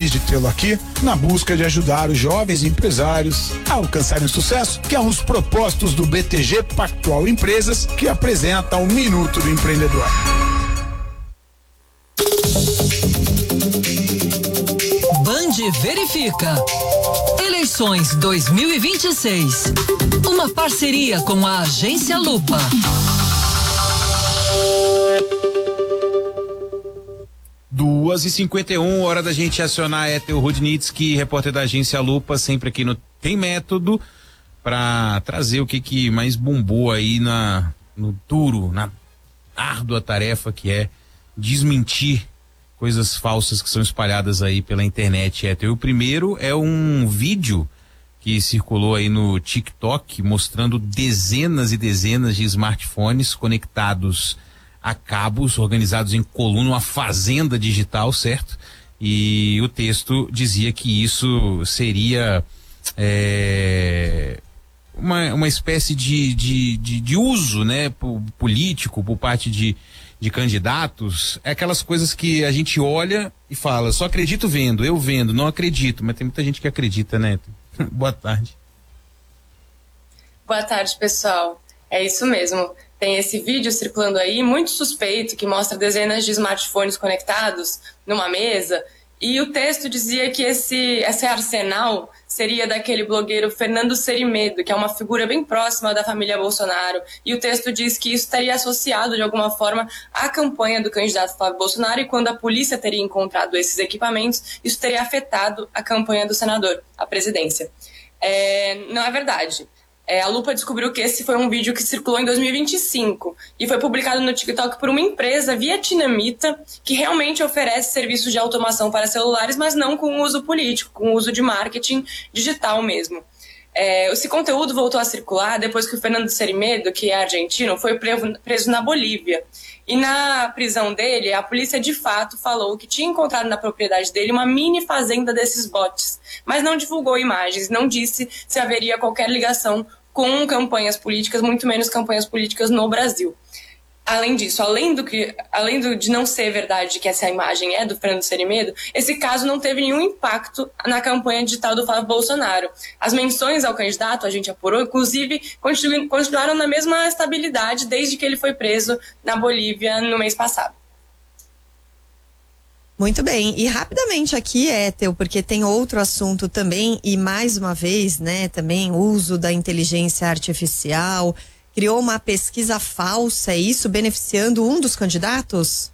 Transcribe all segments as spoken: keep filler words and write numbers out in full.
feliz de tê-lo aqui na busca de ajudar os jovens empresários a alcançarem o sucesso, que é um dos propósitos do B T G Pactual Empresas, que apresenta o Minuto do Empreendedor. Band verifica. Eleições dois mil e vinte e seis. Uma parceria com a Agência Lupa. duas e cinquenta e um, hora da gente acionar a Ethel Rudnitsky, repórter da Agência Lupa, sempre aqui no Tem Método, para trazer o que que mais bombou aí na, no duro, na árdua tarefa que é desmentir coisas falsas que são espalhadas aí pela internet, Ethel. O primeiro é um vídeo que circulou aí no TikTok mostrando dezenas e dezenas de smartphones conectados a cabos, organizados em coluna, uma fazenda digital, certo? E o texto dizia que isso seria é, uma, uma espécie de, de, de, de uso, né, político por parte de, de candidatos. É aquelas coisas que a gente olha e fala, só acredito vendo, eu vendo, não acredito, mas tem muita gente que acredita, né? Boa tarde. Boa tarde, pessoal. É isso mesmo. Tem esse vídeo circulando aí, muito suspeito, que mostra dezenas de smartphones conectados numa mesa. E o texto dizia que esse, esse arsenal seria daquele blogueiro Fernando Serimedo, que é uma figura bem próxima da família Bolsonaro. E o texto diz que isso estaria associado, de alguma forma, à campanha do candidato Flávio Bolsonaro. E quando a polícia teria encontrado esses equipamentos, isso teria afetado a campanha do senador, a presidência. É, não é verdade. É, a Lupa descobriu que esse foi um vídeo que circulou em dois mil e vinte e cinco e foi publicado no TikTok por uma empresa vietnamita que realmente oferece serviços de automação para celulares, mas não com uso político, com uso de marketing digital mesmo. É, esse conteúdo voltou a circular depois que o Fernando Serimedo, que é argentino, foi preso na Bolívia. E na prisão dele, a polícia de fato falou que tinha encontrado na propriedade dele uma mini fazenda desses bots, mas não divulgou imagens, não disse se haveria qualquer ligação com campanhas políticas, muito menos campanhas políticas no Brasil. Além disso, além, do que, além do, de não ser verdade que essa imagem é do Fernando Serimedo, esse caso não teve nenhum impacto na campanha digital do Flávio Bolsonaro. As menções ao candidato, a gente apurou, inclusive continu, continuaram na mesma estabilidade desde que ele foi preso na Bolívia no mês passado. Muito bem, e rapidamente aqui, Ethel, porque tem outro assunto também, e mais uma vez, né, também uso da inteligência artificial, criou uma pesquisa falsa, é isso, beneficiando um dos candidatos?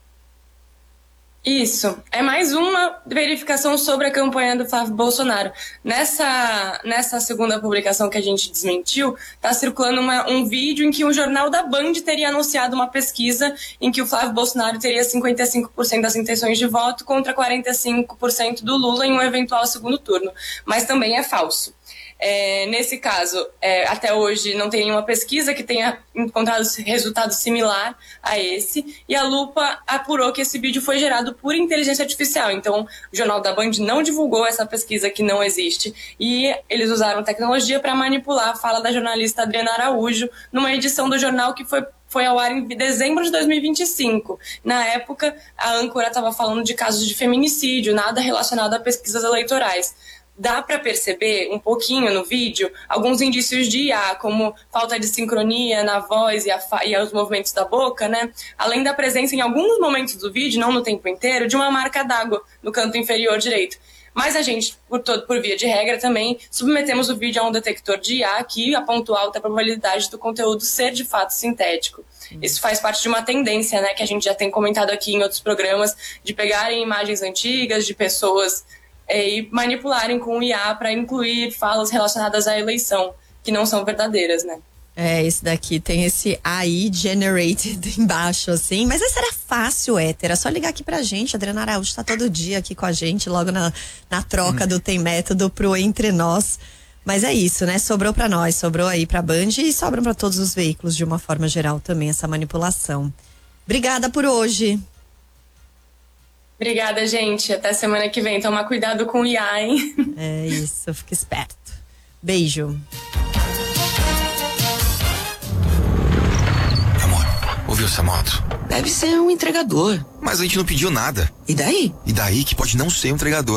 Isso, é mais uma verificação sobre a campanha do Flávio Bolsonaro. Nessa, nessa segunda publicação que a gente desmentiu, está circulando uma, um vídeo em que o jornal da Band teria anunciado uma pesquisa em que o Flávio Bolsonaro teria cinquenta e cinco por cento das intenções de voto contra quarenta e cinco por cento do Lula em um eventual segundo turno, mas também é falso. É, nesse caso, é, até hoje não tem nenhuma pesquisa que tenha encontrado resultado similar a esse, e a Lupa apurou que esse vídeo foi gerado por inteligência artificial. Então, o Jornal da Band não divulgou essa pesquisa que não existe, e eles usaram tecnologia para manipular a fala da jornalista Adriana Araújo numa edição do jornal que foi foi ao ar em dezembro de dois mil e vinte e cinco. Na época, a âncora estava falando de casos de feminicídio, nada relacionado a pesquisas eleitorais. Dá para perceber um pouquinho no vídeo alguns indícios de I A, como falta de sincronia na voz e, a fa- e os movimentos da boca, né? Além da presença em alguns momentos do vídeo, não no tempo inteiro, de uma marca d'água no canto inferior direito. Mas a gente, por, todo, por via de regra, também submetemos o vídeo a um detector de I A que aponta alta probabilidade do conteúdo ser de fato sintético. Isso faz parte de uma tendência, né, que a gente já tem comentado aqui em outros programas, de pegarem imagens antigas de pessoas e manipularem com o I A para incluir falas relacionadas à eleição, que não são verdadeiras, né? É, esse daqui tem esse A I generated embaixo, assim. Mas esse era fácil, Éter. É só ligar aqui pra gente. A Adriana Araújo tá todo dia aqui com a gente, logo na, na troca do Tem Método pro Entre Nós. Mas é isso, né? Sobrou pra nós, sobrou aí pra Band e sobram pra todos os veículos de uma forma geral também, essa manipulação. Obrigada por hoje. Obrigada, gente. Até semana que vem. Toma cuidado com o I A, hein? É isso, fica esperto. Beijo. Amor, ouviu essa moto? Deve ser um entregador. Mas a gente não pediu nada. E daí? E daí que pode não ser um entregador.